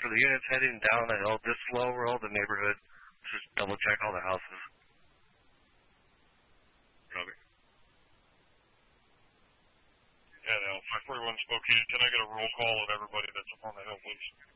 for the units heading down the hill, this slow roll, the neighborhood, just double check all the houses. Copy. Yeah, now, 541 Spokane, can I get a roll call of everybody that's up on the hill, please?